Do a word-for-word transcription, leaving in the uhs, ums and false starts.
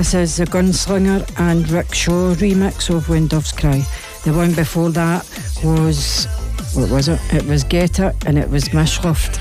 This is the Gunslinger and Rick Shaw remix of When Doves Cry. The one before that was, what was it? It was Get It, and it was Mishloft.